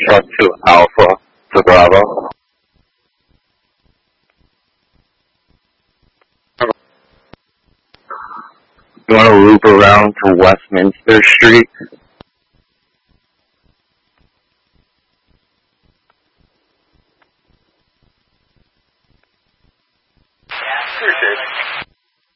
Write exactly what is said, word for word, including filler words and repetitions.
uh, two Alpha to Bravo. You want to loop around to Westminster Street? Sure, sure.